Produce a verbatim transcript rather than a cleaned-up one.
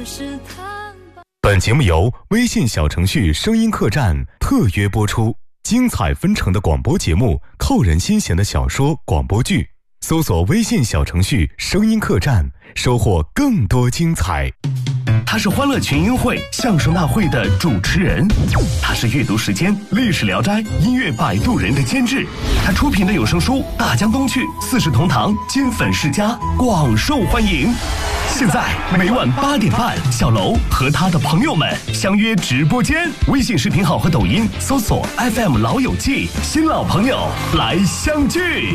本节目由微信小程序声音客栈特约播出，精彩纷呈的广播节目，扣人心弦的小说广播剧，搜索微信小程序声音客栈，收获更多精彩。 他是欢乐群英会相声大会的主持人，他是阅读时间历史聊斋音乐摆渡人的监制，他出品的有声书大江东去四世同堂金粉世家广受欢迎。现在每晚八点半，小楼和他的朋友们相约直播间，微信视频号和抖音搜索 F M 老友记，新老朋友来相聚。